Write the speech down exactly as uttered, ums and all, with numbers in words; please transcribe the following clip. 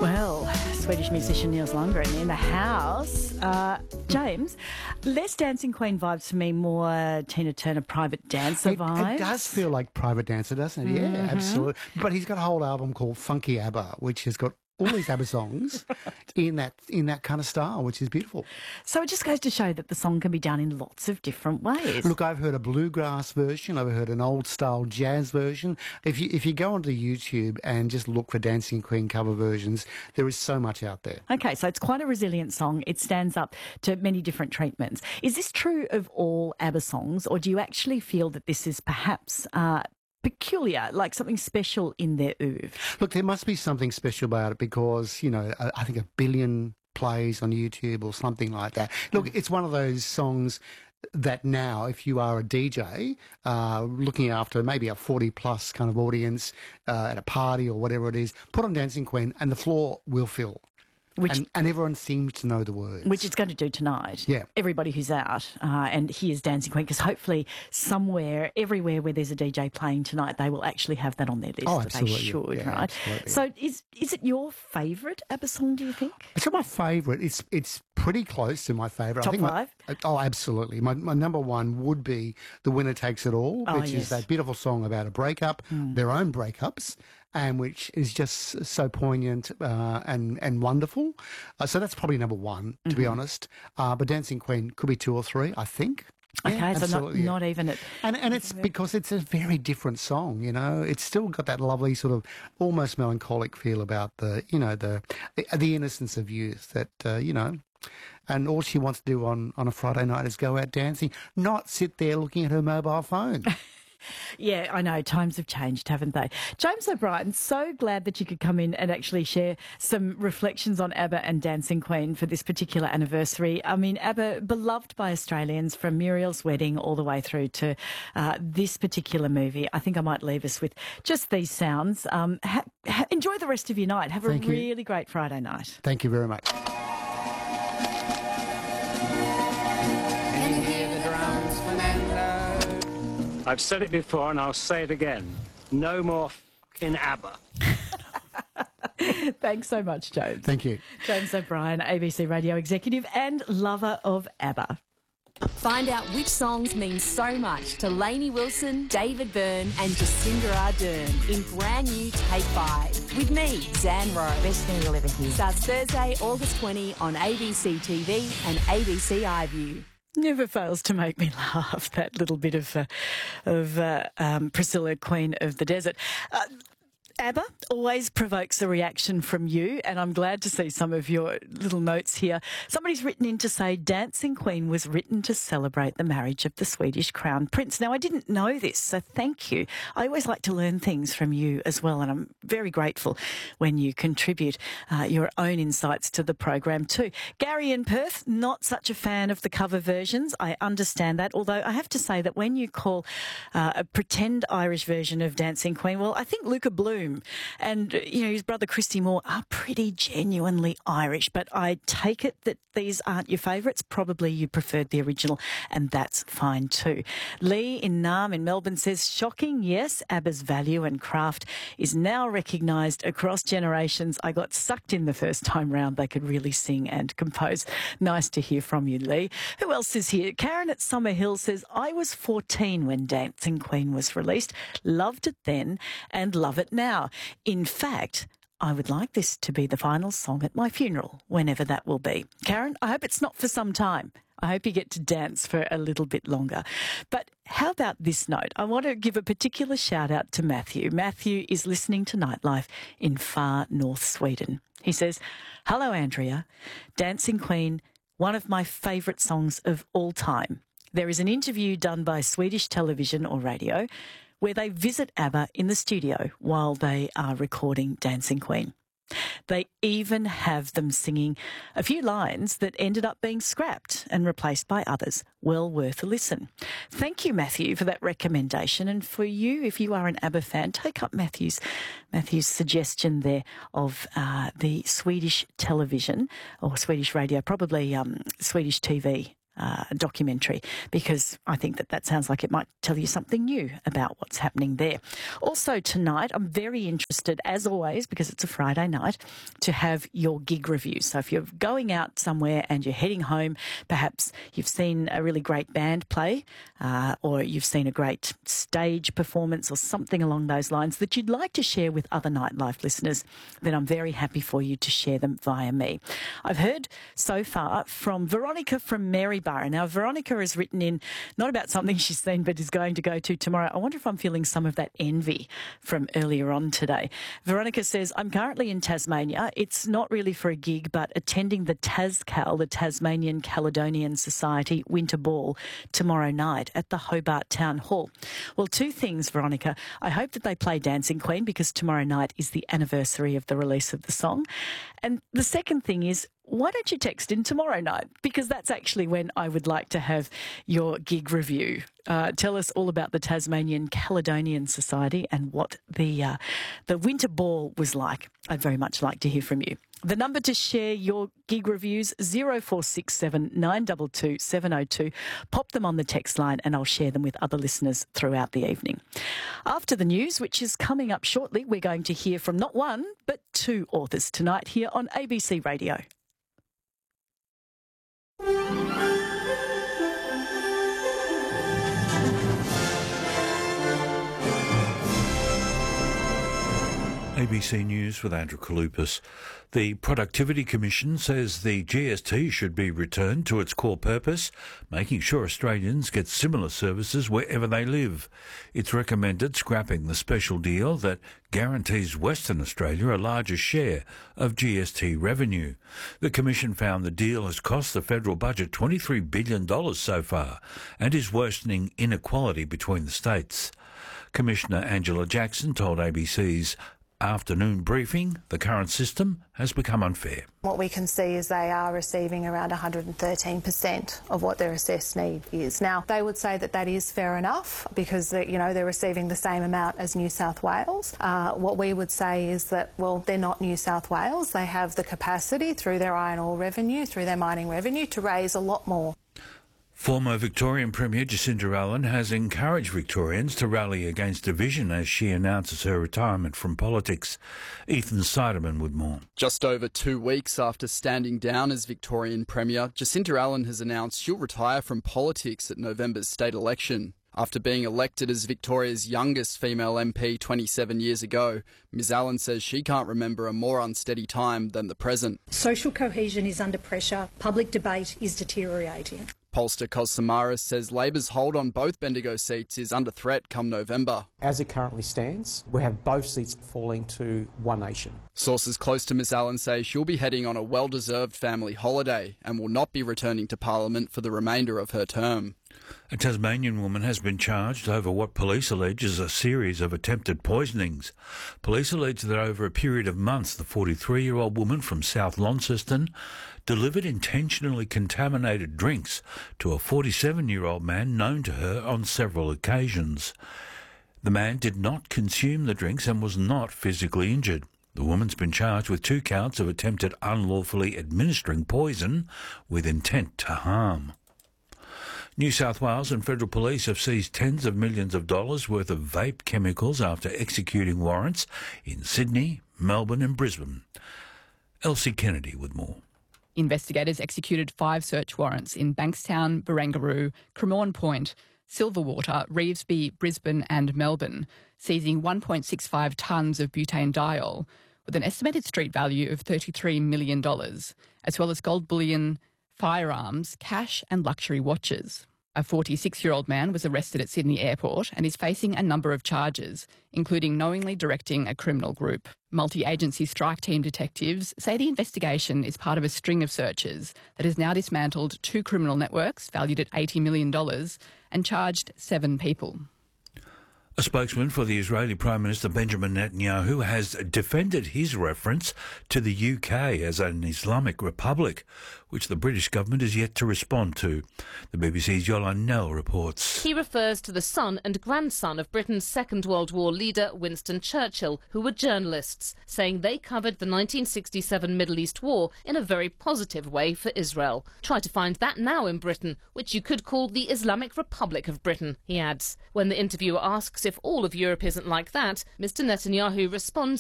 Well, Swedish musician Nils Lundgren in the house. Uh, James, less Dancing Queen vibes for me, more Tina Turner Private Dancer It, vibes. it does feel like Private Dancer, doesn't it? Mm-hmm. Yeah, absolutely. But he's got a whole album called Funky ABBA, which has got all these ABBA songs in that in that kind of style, which is beautiful. So it just goes to show that the song can be done in lots of different ways. Look, I've heard a bluegrass version. I've heard an old-style jazz version. If you if you go onto YouTube and just look for Dancing Queen cover versions, there is so much out there. Okay, so it's quite a resilient song. It stands up to many different treatments. Is this true of all ABBA songs, or do you actually feel that this is perhaps uh, peculiar, like something special in their oeuvre? Look, there must be something special about it because, you know, I, I think a billion plays on YouTube or something like that. Look, it's one of those songs that now, if you are a D J uh, looking after maybe a forty plus kind of audience uh, at a party or whatever it is, put on Dancing Queen and the floor will fill. Which, and, and everyone seems to know the words. Which it's going to do tonight. Yeah. Everybody who's out uh, and hears Dancing Queen, because hopefully somewhere, everywhere where there's a D J playing tonight, they will actually have that on their list. Oh, absolutely. They should, yeah, right? Absolutely. So is is it your favourite ABBA song, do you think? It's not my favourite. It's it's pretty close to my favourite. Top I think five? My, oh, absolutely. My my number one would be The Winner Takes It All, Oh, which yes. is that beautiful song about a breakup, Mm. their own breakups, and which is just so poignant uh, and and wonderful. Uh, so that's probably number one, to Mm-hmm. be honest. Uh, but Dancing Queen could be two or three, I think. Okay, Yeah, so not, absolutely, yeah. not even at... And and it's because it's a very different song, you know. It's still got that lovely sort of almost melancholic feel about the, you know, the the, the innocence of youth that, uh, you know, and all she wants to do on, on a Friday night is go out dancing, not sit there looking at her mobile phone. Yeah, I know. Times have changed, haven't they? James O'Brien, so glad that you could come in and actually share some reflections on ABBA and Dancing Queen for this particular anniversary. I mean, ABBA, beloved by Australians from Muriel's Wedding all the way through to uh, this particular movie. I think I might leave us with just these sounds. Um, ha- ha- enjoy the rest of your night. Have Thank a you. really great Friday night. Thank you very much. Can you hear the drums, Fernando? I've said it before and I'll say it again. No more f***ing ABBA. Thanks so much, James. Thank you. James O'Brien, A B C radio executive and lover of ABBA. Find out which songs mean so much to Lainey Wilson, David Byrne and Jacinda Ardern in brand new Take Five. With me, Zan Rowe. Best thing you'll ever hear. Starts Thursday, August twentieth on A B C T V and A B C iView. Never fails to make me laugh, that little bit of uh, of uh, um, Priscilla, Queen of the Desert. Uh, ABBA always provokes a reaction from you, and I'm glad to see some of your little notes here. Somebody's written in to say Dancing Queen was written to celebrate the marriage of the Swedish Crown Prince. Now, I didn't know this, so thank you. I always like to learn things from you as well, and I'm very grateful when you contribute uh, your own insights to the program too. Gary in Perth, not such a fan of the cover versions. I understand that, although I have to say that when you call uh, a pretend Irish version of Dancing Queen, well, I think Luca Bloom and, you know, his brother Christy Moore are pretty genuinely Irish, but I take it that these aren't your favourites. Probably you preferred the original, and that's fine too. Lee in Naarm in Melbourne says, shocking, yes, ABBA's value and craft is now recognised across generations. I got sucked in the first time round. They could really sing and compose. Nice to hear from you, Lee. Who else is here? Karen at Summerhill says, I was fourteen when Dancing Queen was released. Loved it then and love it now. In fact, I would like this to be the final song at my funeral, whenever that will be. Karen, I hope it's not for some time. I hope you get to dance for a little bit longer. But how about this note? I want to give a particular shout out to Matthew. Matthew is listening to Nightlife in far north Sweden. He says, hello, Andrea. Dancing Queen, one of my favourite songs of all time. There is an interview done by Swedish television or radio where they visit ABBA in the studio while they are recording Dancing Queen. They even have them singing a few lines that ended up being scrapped and replaced by others. Well worth a listen. Thank you, Matthew, for that recommendation. And for you, if you are an ABBA fan, take up Matthew's Matthew's suggestion there of uh, the Swedish television or Swedish radio, probably um, Swedish T V uh, documentary, because I think that that sounds like it might tell you something new about what's happening there. Also tonight, I'm very interested, as always, because it's a Friday night, to have your gig review. So if you're going out somewhere and you're heading home, perhaps you've seen a really great band play, uh, or you've seen a great stage performance or something along those lines that you'd like to share with other Nightlife listeners, then I'm very happy for you to share them via me. I've heard so far from Veronica from Maryborough. Now, Veronica has written in not about something she's seen but is going to go to tomorrow. I wonder if I'm feeling some of that envy from earlier on today. Veronica says, I'm currently in Tasmania. It's not really for a gig, but attending the TasCal, the Tasmanian Caledonian Society Winter Ball, tomorrow night at the Hobart Town Hall. Well, two things, Veronica. I hope that they play Dancing Queen, because tomorrow night is the anniversary of the release of the song. And the second thing is, why don't you text in tomorrow night? Because that's actually when I would like to have your gig review. Uh, tell us all about the Tasmanian Caledonian Society and what the uh, the winter ball was like. I'd very much like to hear from you. The number to share your gig reviews, zero four six seven nine two two seven zero two. Pop them on the text line and I'll share them with other listeners throughout the evening. After the news, which is coming up shortly, we're going to hear from not one, but two authors tonight here on A B C Radio. A B C News with Andrew Kalupas. The Productivity Commission says the G S T should be returned to its core purpose, making sure Australians get similar services wherever they live. It's recommended scrapping the special deal that guarantees Western Australia a larger share of G S T revenue. The Commission found the deal has cost the federal budget twenty-three billion dollars so far and is worsening inequality between the states. Commissioner Angela Jackson told A B C's afternoon briefing the current system has become unfair. What we can see is they are receiving around one hundred thirteen percent of what their assessed need is. Now, they would say that that is fair enough because, they, you know, they're receiving the same amount as New South Wales. Uh, what we would say is that, well, they're not New South Wales. They have the capacity through their iron ore revenue, through their mining revenue, to raise a lot more. Former Victorian Premier Jacinda Allen has encouraged Victorians to rally against division as she announces her retirement from politics. Ethan Siderman with more. Just over two weeks after standing down as Victorian Premier, Jacinda Allen has announced she'll retire from politics at November's state election. After being elected as Victoria's youngest female M P twenty-seven years ago, Ms Allen says she can't remember a more unsteady time than the present. Social cohesion is under pressure. Public debate is deteriorating. Pollster Kos Samaras says Labor's hold on both Bendigo seats is under threat come November. As it currently stands, we have both seats falling to One Nation. Sources close to Ms Allen say she'll be heading on a well-deserved family holiday and will not be returning to Parliament for the remainder of her term. A Tasmanian woman has been charged over what police allege is a series of attempted poisonings. Police allege that over a period of months, the forty-three-year-old woman from South Launceston delivered intentionally contaminated drinks to a forty-seven-year-old man known to her on several occasions. The man did not consume the drinks and was not physically injured. The woman's been charged with two counts of attempted unlawfully administering poison with intent to harm. New South Wales and federal police have seized tens of millions of dollars worth of vape chemicals after executing warrants in Sydney, Melbourne and Brisbane. Elsie Kennedy with more. Investigators executed five search warrants in Bankstown, Barangaroo, Cremorne Point, Silverwater, Revesby, Brisbane and Melbourne, seizing one point six five tonnes of butanediol with an estimated street value of thirty-three million dollars, as well as gold bullion, firearms, cash and luxury watches. A forty-six-year-old man was arrested at Sydney Airport and is facing a number of charges, including knowingly directing a criminal group. Multi-agency strike team detectives say the investigation is part of a string of searches that has now dismantled two criminal networks valued at eighty million dollars and charged seven people. A spokesman for the Israeli Prime Minister Benjamin Netanyahu has defended his reference to the U K as an Islamic republic, which the British government is yet to respond to. The B B C's Yolande Knell reports. He refers to the son and grandson of Britain's Second World War leader Winston Churchill, who were journalists, saying they covered the nineteen sixty-seven Middle East War in a very positive way for Israel. Try to find that now in Britain, which you could call the Islamic Republic of Britain, he adds. When the interviewer asks if all of Europe isn't like that, Mister Netanyahu responds